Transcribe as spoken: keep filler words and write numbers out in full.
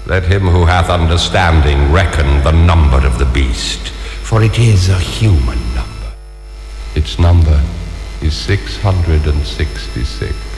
Let him who hath understanding reckon the number of the beast, for it is a human number. Its number is six hundred sixty-six.